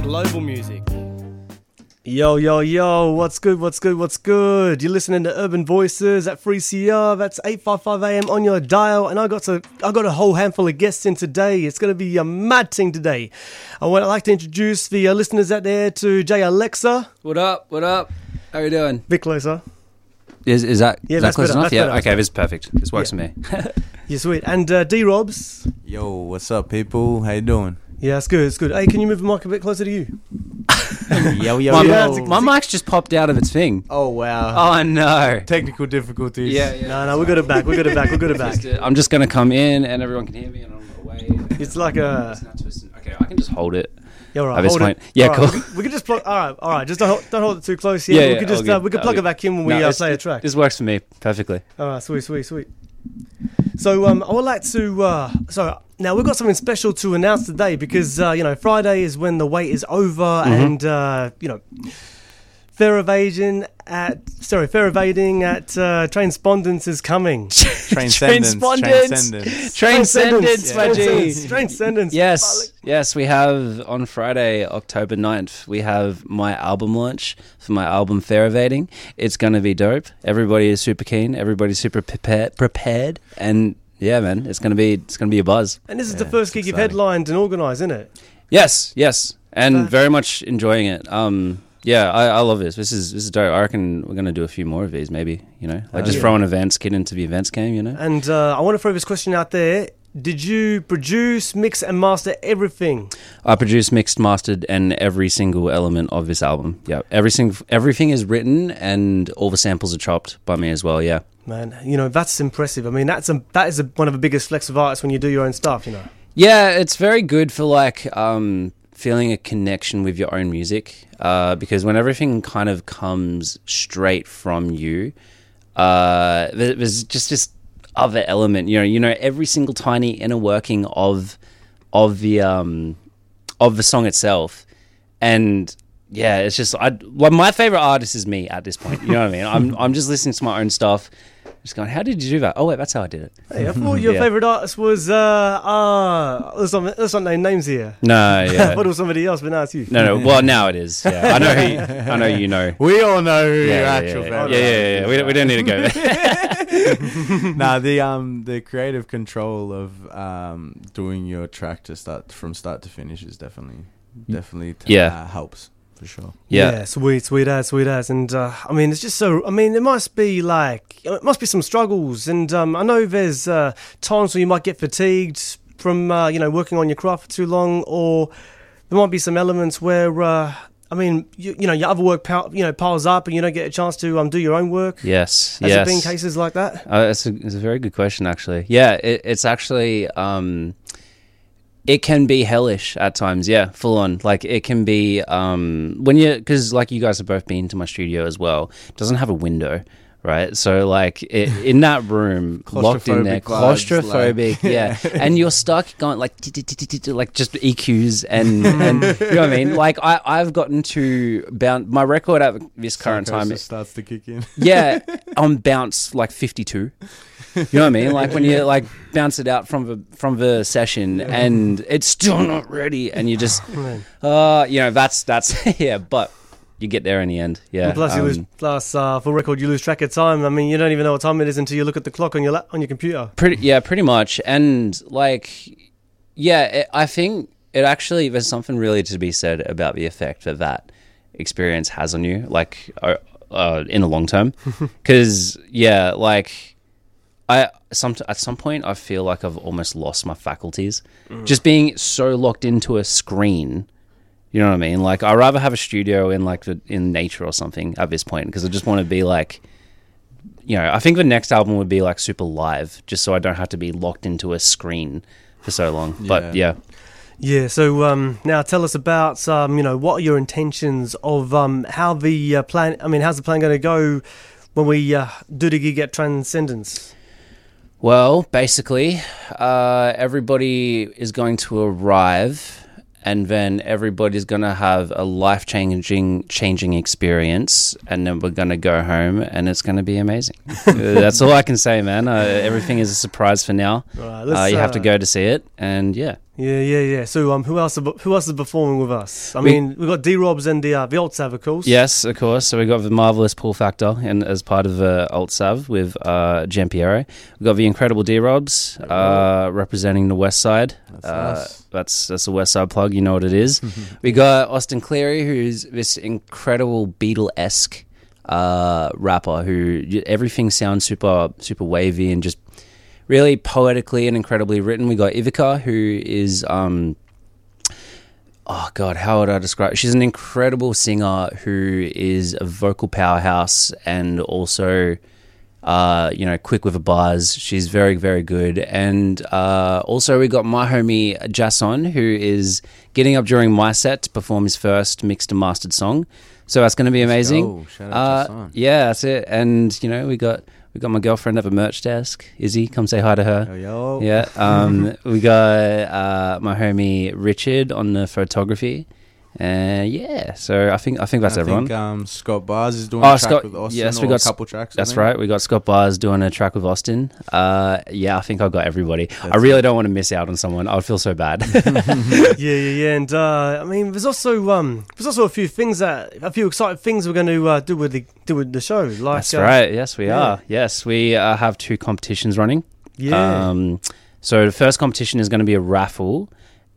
global music. Yo, yo, yo, what's good, what's good, what's good? You're listening to Urban Voices at 3CR, that's 855 AM on your dial, and I got a whole handful of guests in today. It's going to be a mad thing today. I would like to introduce the listeners out there to J. Alexa. What up, what up? How you doing? Bit closer. Is that that's close better, enough? that's better, Okay, this is perfect. This works for me. Yeah, sweet. And D-Robs. Yo, what's up, people? How you doing? Yeah, it's good, it's good. Hey, can you move the mic a bit closer to you? My mic's just popped out of its thing. Oh, wow. Oh, no. Technical difficulties. Yeah. No, we got it back, we got it back. I'm just going to come in and everyone can hear me and I'm away. It's like a... Okay, I can just hold it. Yeah, all right. At this hold point. it. Yeah, all cool. Right. We can just plug... All right. Just don't hold it too close. Yeah, we could just we could plug it back in when we play a track. This works for me perfectly. All right, sweet. So I would like to... So now we've got something special to announce today because, Friday is when the wait is over and, Fair Evading at Transpondence is coming. Transcendence, my G. Transcendence. Yes, we have on Friday, October 9th, we have my album launch for my album Fair Evading. It's going to be dope. Everybody is super keen. Everybody's super prepared. And yeah, man, it's going to be a buzz. And this is the first gig you've headlined and organised, isn't it? Yes. And very much enjoying it. Yeah, I love this. This is dope. I reckon we're going to do a few more of these, maybe, just throw an events kit into the events game, And I want to throw this question out there. Did you produce, mix and master everything? I produced, mixed, mastered, and every single element of this album. Yeah, everything is written and all the samples are chopped by me as well, yeah. Man, that's impressive. I mean, that is one of the biggest flex of artists when you do your own stuff, Yeah, it's very good for feeling a connection with your own music because when everything kind of comes straight from you, there's just this other element, every single tiny inner working of the song itself, and yeah, it's just my favorite artist is me at this point. You know what I mean? I'm just listening to my own stuff. Just going, how did you do that? Oh wait, that's how I did it. Hey, I thought your favourite artist was let's not name names here. No, yeah. I thought it was somebody else, but now it's you. No. Well, now it is. Yeah, I know you know. We all know who your actual favorite. Yeah. We don't need to go there. Nah, the creative control of doing your track from start to finish is definitely helps. For sure. Yeah, sweet as. And it's just so. There must be some struggles, and I know there's times where you might get fatigued from working on your craft for too long, or there might be some elements where your other work piles up, and you don't get a chance to do your own work. Yes. Has there been cases like that? It's a very good question, actually. Yeah, it's actually. It can be hellish at times, yeah, full on. Like it can be because like you guys have both been to my studio as well. It doesn't have a window, right? So in that room, locked in there, claustrophobic, yeah. And you're stuck going like just EQs and you know what I mean? Like I've gotten to bounce my record at this current time. It starts to kick in. Yeah, on bounce like 52. You know what I mean? Like when you bounce it out from the session and it's still not ready, and you just, that's yeah. But you get there in the end. Yeah. And plus for record, you lose track of time. I mean, you don't even know what time it is until you look at the clock on your computer. Pretty much. And I think it actually there's something really to be said about the effect that experience has on you, in the long term, because at some point I feel like I've almost lost my faculties, just being so locked into a screen. You know what I mean? Like I'd rather have a studio in nature or something at this point, because I just want to be I think the next album would be super live, just so I don't have to be locked into a screen for so long. Yeah. But yeah. Yeah, so now tell us about what are your intentions of how the plan? How's the plan going to go when we do the gig at Transcendence? Well, basically, everybody is going to arrive, and then everybody's going to have a life-changing experience, and then we're going to go home, and it's going to be amazing. That's all I can say, man. Everything is a surprise for now. Right, you have to go to see it, and yeah. Yeah. So who else is performing with us? I mean, we've got D-Robs and the Alt Sav, of course. Yes, of course. So we got the marvelous Pull Factor, and as part of Alt Sav with Giampiero. We've got the incredible D-Robs representing the West Side. That's a West Side plug. You know what it is. We got Austin Cleary, who's this incredible Beatle-esque rapper who everything sounds super wavy and just really poetically and incredibly written. We got Ivica, who is oh god, how would I describe it? She's an incredible singer who is a vocal powerhouse and also quick with the bars. She's very, very good. And also we got my homie Jason, who is getting up during my set to perform his first mixed and mastered song. So that's going to be amazing. Shout out Jason. Yeah, that's it. And we got my girlfriend at the merch desk, Izzy. Come say hi to her. Yo. Yeah. We got my homie Richard on the photography. So I think that's everyone. I think Scott Bars is doing a track with Austin. Yes, we got a couple tracks. That's right. We got Scott Bars doing a track with Austin. I think I got everybody. I really don't want to miss out on someone. I would feel so bad. Yeah. And I mean, there's also a few exciting things we're going to do with the show. Like, that's right. Yes, we are. Yes, we have 2 competitions running. Yeah. So the first competition is going to be a raffle.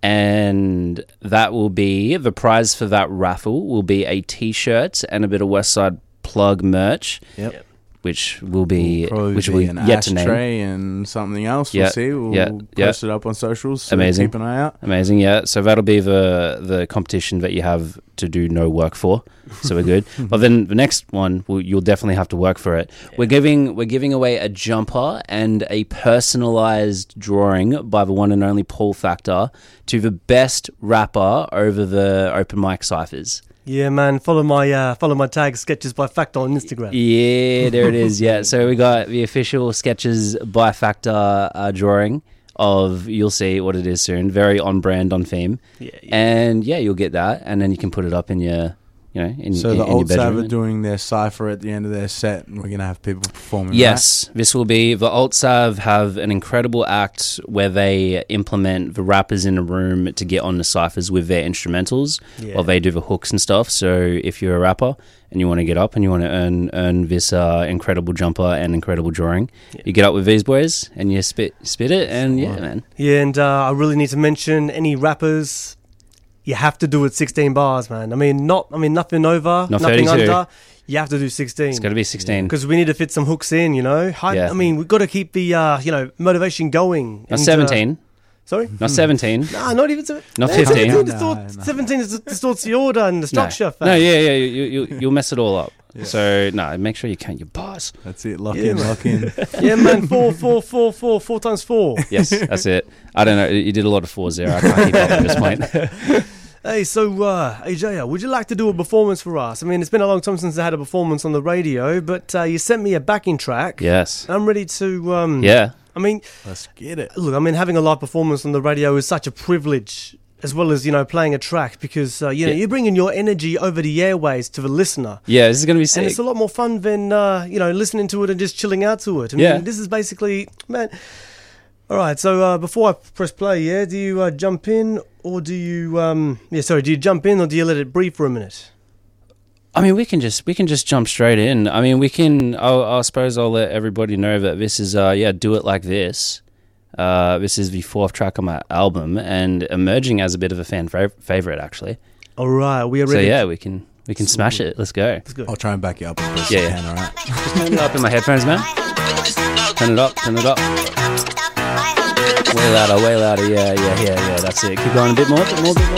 And that will be the prize for that raffle will be a T-shirt and a bit of West Side Plug merch. Yep. Which will be an yet to name. Ashtray and something else. We'll see. We'll post it up on socials. So amazing. Keep an eye out. Amazing. Yeah. So that'll be the competition that you have to do no work for. So we're good. But then the next one, you'll definitely have to work for it. Yeah. We're giving away a jumper and a personalized drawing by the one and only Pull Factor to the best rapper over the open mic ciphers. Yeah, man. Follow my tag Sketches by Factor on Instagram. Yeah, there it is. Yeah, so we got the official Sketches by Factor drawing of, you'll see what it is soon. Very on brand, on theme. Yeah. And you'll get that, and then you can put it up in your, So the Alt Sav are doing their cypher at the end of their set, and we're gonna have people performing. Yes, right? This will be the Alt Sav have an incredible act where they implement the rappers in a room to get on the ciphers with their instrumentals, while they do the hooks and stuff. So if you're a rapper and you want to get up and you want to earn this incredible jumper and incredible drawing, you get up with these boys and you spit it, and man. Yeah, and I really need to mention any rappers. You have to do it 16 bars, man. I mean, nothing over, nothing 32. Under. You have to do 16. It's got to be 16 because we need to fit some hooks in. I mean, we've got to keep the motivation going. Not 17. Sorry? Not 17. No, not even 17. Not 15. 17 distorts the order and the structure. No, you'll mess it all up. Yeah. So, make sure you count your bars. That's it. Lock in. Yeah, man. 4 times 4. Yes, that's it. I don't know. You did a lot of 4s there. I can't keep up at this point. Hey, so, AJ, would you like to do a performance for us? I mean, it's been a long time since I had a performance on the radio, but you sent me a backing track. Yes. I'm ready to... I mean... Let's get it. Look, I mean, having a live performance on the radio is such a privilege, as well as, playing a track, because, you're bringing your energy over the airways to the listener. Yeah, this is going to be sick. And it's a lot more fun than, listening to it and just chilling out to it. I mean, this is basically... Man... All right, so before I press play, do you jump in or do you... do you jump in or do you let it breathe for a minute? I mean, we can just jump straight in. I mean, we can... I suppose I'll let everybody know that this is, Do It Like This. This is the 4th track on my album and emerging as a bit of a fan favorite, actually. All right, we are ready. So, we can smash it. Let's go. I'll try and back you up as best as I can, all right? Just turn it up in my headphones, man. Turn it up. Way louder. Yeah. That's it. Keep going a bit more.